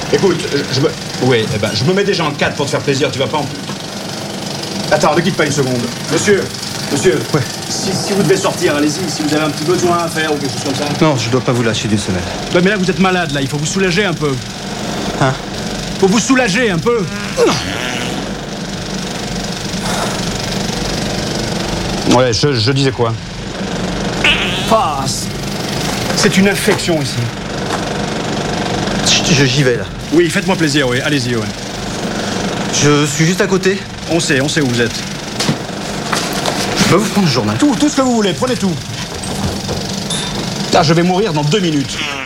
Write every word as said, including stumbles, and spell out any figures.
Écoute, je, je me... Oui, eh ben, je me mets déjà en quatre pour te faire plaisir, tu vas pas en... Attends, ne quitte pas une seconde. Monsieur, monsieur, ouais. si, si vous devez sortir, allez-y, si vous avez un petit besoin à faire ou quelque chose comme ça. Non, je dois pas vous lâcher d'une semaine. Ouais, mais là, vous êtes malade, là, il faut vous soulager un peu. Hein? Faut vous soulager un peu. Ouais, je, je disais quoi? Ah, c'est une infection ici. Je, j'y vais, là. Oui, faites-moi plaisir, oui, allez-y, ouais. Je suis juste à côté. On sait, on sait où vous êtes. Je peux vous prendre le journal? Tout, tout ce que vous voulez, prenez tout. Là, je vais mourir dans deux minutes.